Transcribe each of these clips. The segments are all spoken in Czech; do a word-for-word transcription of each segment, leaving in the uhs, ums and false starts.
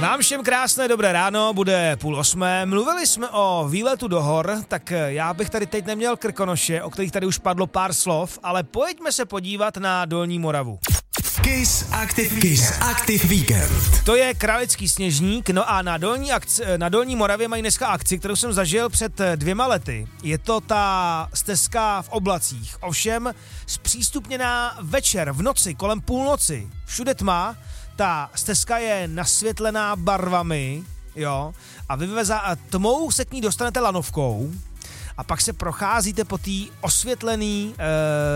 Vám všem krásné dobré ráno, bude půl osmé. Mluvili jsme o výletu do hor, tak já bych tady teď neměl Krkonoše, o kterých tady už padlo pár slov, ale pojďme se podívat na Dolní Moravu. Kiss Active, Kiss Active Weekend. To je Králický Sněžník, no a na Dolní, akci, na Dolní Moravě mají dneska akci, kterou jsem zažil před dvěma lety. Je to ta stezka v Oblacích, ovšem zpřístupněná večer, v noci, kolem půlnoci, všude tma. Ta stezka je nasvětlená barvami, jo, a vy za tmou se k ní dostanete lanovkou a pak se procházíte po té osvětlený e,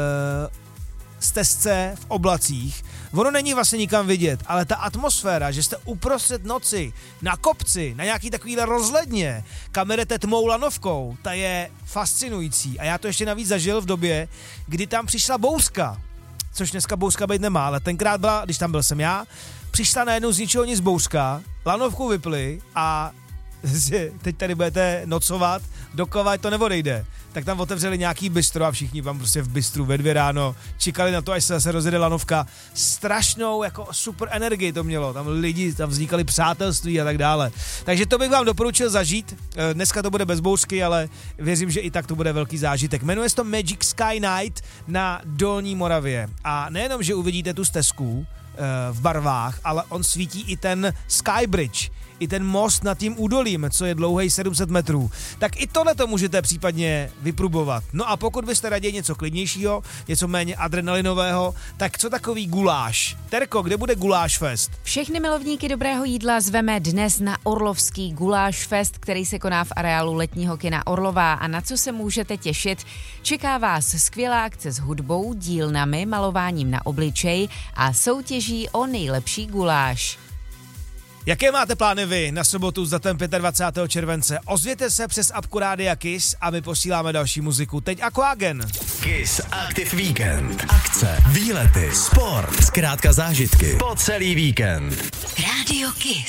stezce v Oblacích. Ono není vlastně nikam vidět, ale ta atmosféra, že jste uprostřed noci, na kopci, na nějaký takovýhle rozhledně, kam jdete tmou lanovkou, ta je fascinující. A já to ještě navíc zažil v době, kdy tam přišla bouřka, což dneska bouřka být nemá, ale tenkrát byla, když tam byl jsem já, přišla najednou z ničeho nic bouřka, lanovku vypli a teď tady budete nocovat, dokud to neodejde. Tak tam otevřeli nějaký bistro a všichni vám prostě v bistru ve dvě ráno čekali na to, až se zase rozjede lanovka. Strašnou jako super energii to mělo, tam lidi, tam vznikaly přátelství a tak dále. Takže to bych vám doporučil zažít. Dneska to bude bez bouřky, ale věřím, že i tak to bude velký zážitek. Jmenuje se to Magic Sky Night na Dolní Moravě. A nejenom, že uvidíte tu stezku v barvách, ale on svítí i ten Skybridge, i ten most nad tím údolím, co je dlouhý sedm set metrů. Tak i tohle to můžete případně vyprobovat. No a pokud byste raději něco klidnějšího, něco méně adrenalinového, tak co takový guláš? Terko, kde bude Guláš Fest? Všechny milovníky dobrého jídla zveme dnes na Orlovský Guláš Fest, který se koná v areálu letního kina Orlová. A na co se můžete těšit? Čeká vás skvělá akce s hudbou, dílnami, malováním na obličej a soutěží o nejlepší guláš. Jaké máte plány vy na sobotu s datem dvacátého pátého července? Ozvěte se přes apku Rádia Kiss a my posíláme další muziku. Teď Aquagen. Kiss Active Weekend. Akce, výlety, sport, zkrátka zážitky po celý víkend. Rádio Kiss.